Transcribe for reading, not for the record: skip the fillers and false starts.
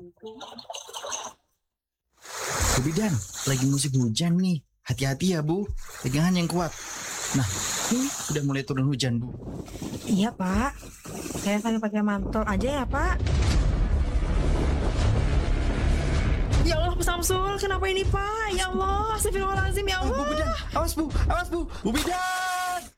Bu Bidan, lagi musim hujan nih. Hati-hati ya Bu, pegangan yang kuat. Nah, ini udah mulai turun hujan Bu. Iya Pak, saya sambil pakai mantel aja ya Pak. Ya Allah Pak Samsul, kenapa ini Pak? Ya Allah, astagfirullahaladzim ya Bu Allah. Bidan, awas Bu, awas Bu, Bu Bidan.